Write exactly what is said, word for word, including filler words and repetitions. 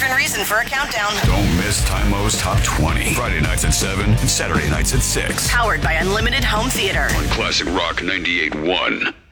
different reason for a countdown. Don't miss Time-O's Top twenty. Friday nights at seven and Saturday nights at six. Powered by Unlimited Home Theater. On Classic Rock ninety-eight point one.